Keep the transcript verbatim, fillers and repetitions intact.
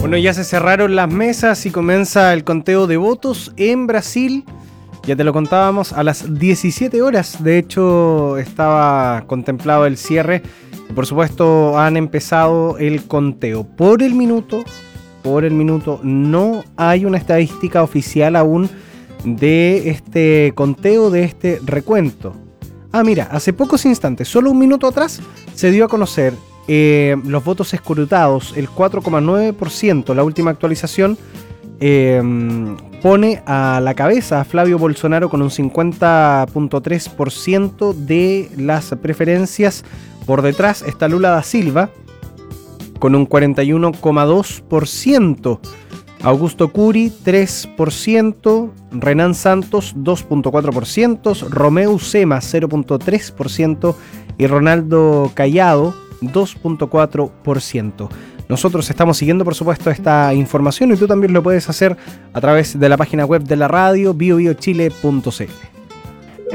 Bueno, ya se cerraron las mesas y comienza el conteo de votos en Brasil. Ya te lo contábamos, a las diecisiete horas. De hecho, estaba contemplado el cierre. Por supuesto, han empezado el conteo. Por el minuto, por el minuto, no hay una estadística oficial aún de este conteo, de este recuento. Ah, mira, hace pocos instantes, solo un minuto atrás, se dio a conocer eh, los votos escrutados. El cuatro coma nueve por ciento, la última actualización, eh, pone a la cabeza a Flavio Bolsonaro con un cincuenta coma tres por ciento de las preferencias. Por detrás está Lula da Silva con un cuarenta y uno coma dos por ciento. Augusto Curi, tres por ciento. Renan Santos, dos coma cuatro por ciento. Romeu Zema, cero coma tres por ciento. Y Ronaldo Caiado, dos coma cuatro por ciento. Nosotros estamos siguiendo, por supuesto, esta información y tú también lo puedes hacer a través de la página web de la radio bio bio chile punto c l.